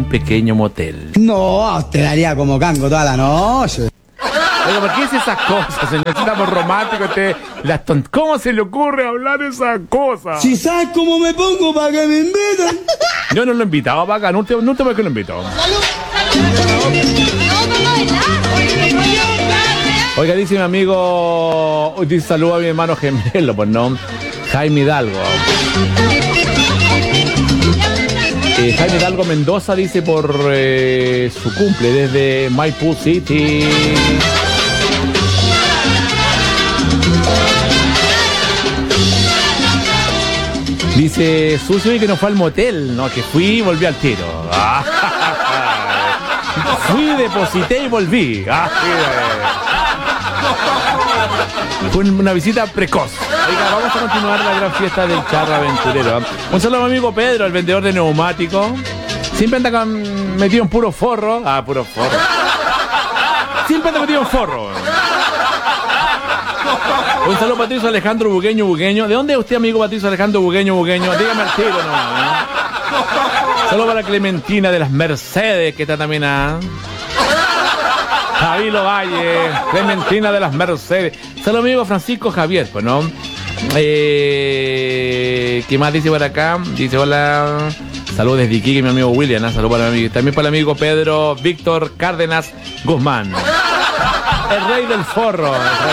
pequeño motel. No, te daría como cango toda la noche. Oiga, ¿por qué dice esas cosas, señor? Si estamos románticos, ¿cómo se le ocurre hablar esas cosas? Si sabes cómo me pongo para que me inviten. Yo no lo invitaba para acá, no te vez que lo invito. Oiga, dice mi amigo, dice saludo a mi hermano gemelo, pues no, Jaime Hidalgo. Jaime Hidalgo Mendoza dice por su cumple desde Maipú City. Dice sucio y que no fue al motel, no, que fui y volví al tiro. Fui, deposité y volví. Fue una visita precoz. Oiga, vamos a continuar la gran fiesta del charro aventurero. Un saludo a mi amigo Pedro, el vendedor de neumáticos. Siempre anda metido en puro forro. Puro forro. Siempre anda metido en forro. Un saludo a Patricio Alejandro Bugueño. ¿De dónde es usted, amigo Patricio Alejandro Bugueño? Dígame al tiro nomás. Saludo para Clementina de las Mercedes, que está también a... Javilo Valle, Clementina de las Mercedes. Saludos amigo Francisco Javier, pues no. ¿Qué más dice por acá? Dice hola. Saludos desde Iquique, mi amigo William. Saludos para mi amigo. También para el amigo Pedro Víctor Cárdenas Guzmán. El rey del forro.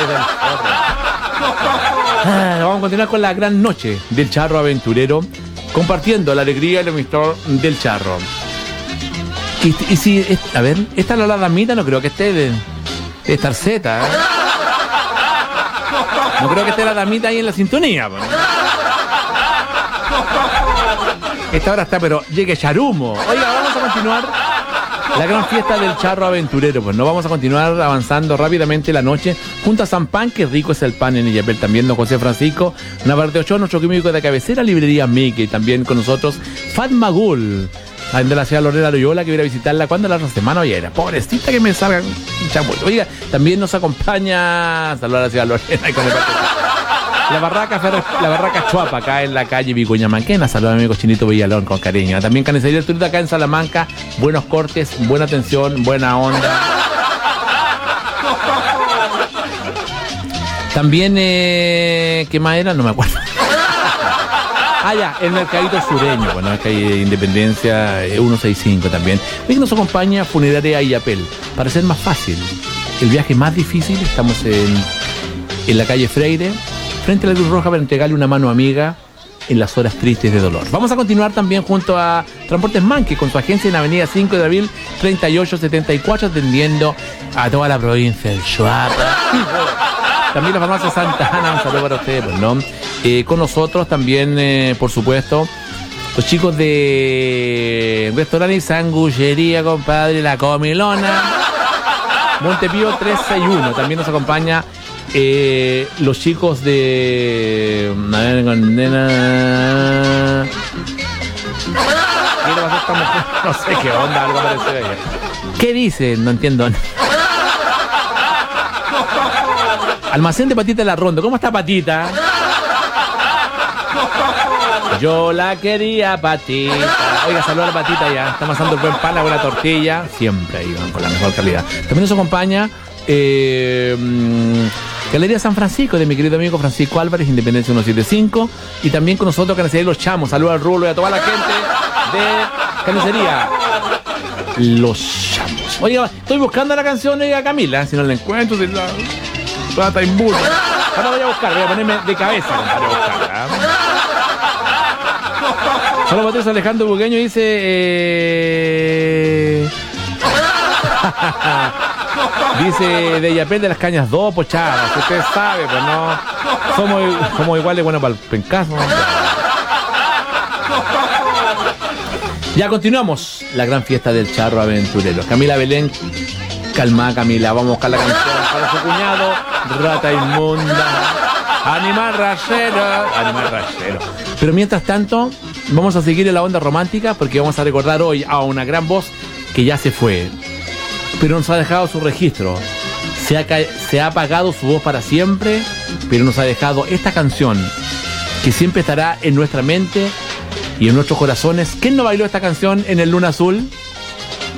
Vamos a continuar con la gran noche del charro aventurero, compartiendo la alegría y el amistad del charro. Y si, a ver, esta la damita no creo que esté de Tarzeta, ¿eh? No creo que esté la damita ahí en la sintonía, ¿no? Esta hora está, pero llegue Charumo. Oiga, vamos a continuar la gran fiesta del charro aventurero, pues no vamos a continuar avanzando rápidamente la noche junto a San Pan, que rico es el pan en Illapel. También don José Francisco Navarrete Ochoa, nuestro químico de cabecera, librería Mickey. También con nosotros Fatma Gul, de la ciudad de Lorena Loyola, que viene a visitarla cuando la otra semana ayer. Pobrecita que me salgan chamuel. Oiga, también nos acompaña, saludos a la ciudad de Lorena y con el la barraca Chuapa, acá en la calle Vicuña Manquena. Saludos a mi amigo Chinito Villalón con cariño. También Carnicería El Turito acá en Salamanca. Buenos cortes, buena atención, buena onda. También, ¿qué más era? No me acuerdo. Ya, el Mercadito Sureño, bueno, acá hay Independencia 165 también. Y nos acompaña Funeraria Illapel. Para ser más fácil, el viaje más difícil, estamos en la calle Freire, frente a la Cruz Roja, para entregarle una mano amiga en las horas tristes de dolor. Vamos a continuar también junto a Transportes Manque, con su agencia en Avenida 5 de Abril 3874, atendiendo a toda la provincia del Chuapa. También la farmacia Santa Ana, un saludo para ustedes, pues, ¿no? Con nosotros también, por supuesto, los chicos de Restaurante y Sanguchería, compadre, La Comilona, Montepío 361. También nos acompaña los chicos de... No sé qué onda, algo parecido ahí. ¿Qué dicen? No entiendo. Almacén de Patita de la Ronda. ¿Cómo está Patita? Yo la quería, Patita. Oiga, saluda a la Patita ya. Está amasando el buen pan, la buena tortilla. Siempre ahí van con la mejor calidad. También nos acompaña Galería San Francisco, de mi querido amigo Francisco Álvarez, Independencia 175. Y también con nosotros Carnicería Los Chamos. Saluda al Rulo y a toda la gente de Carnicería Los Chamos. Oiga, estoy buscando la canción de Camila. Si no la encuentro, si la... Plata en burro. Ahora voy a buscar, voy a ponerme de cabeza para buscarla. Solo Patricio Alejandro Bugueño dice... dice de Illapel de las Cañas 2, pues chavos, usted sabe, pues no... Somos iguales, bueno, para el pencazo. Ya continuamos la gran fiesta del charro aventurero. Camila Belén, calma Camila, vamos a buscar la canción para su cuñado, rata inmunda, animal rayero. Pero mientras tanto, vamos a seguir en la onda romántica, porque vamos a recordar hoy a una gran voz que ya se fue, pero nos ha dejado su registro. Se ha apagado su voz para siempre, pero nos ha dejado esta canción que siempre estará en nuestra mente y en nuestros corazones. ¿Quién no bailó esta canción en el Luna Azul?